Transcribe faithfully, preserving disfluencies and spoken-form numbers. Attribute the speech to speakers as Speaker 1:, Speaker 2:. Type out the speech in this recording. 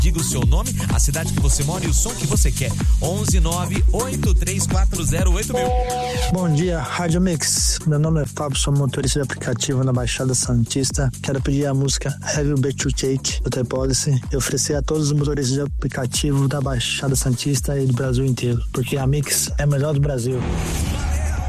Speaker 1: Diga o seu nome, a cidade que você mora e o som que você quer. onze nove oito três quatro zero oito mil.
Speaker 2: Bom dia, Rádio Mix. Meu nome é Fábio, sou motorista de aplicativo na Baixada Santista. Quero pedir a música Heavy Bet to Take, do The Policy, e oferecer a todos os motoristas de aplicativo da Baixada Santista e do Brasil inteiro, porque a Mix é a melhor do Brasil.